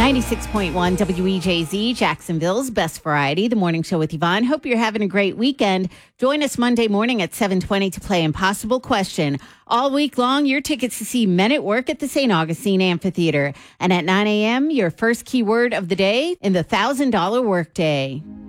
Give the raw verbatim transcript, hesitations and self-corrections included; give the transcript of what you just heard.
ninety-six point one W E J Z, Jacksonville's best variety, the morning show with Yvonne. Hope you're having a great weekend. Join us Monday morning at seven twenty to play Impossible Question. All week long, your tickets to see Men at Work at the Saint Augustine Amphitheater. And at nine a.m., your first keyword of the day in the one thousand dollar Workday.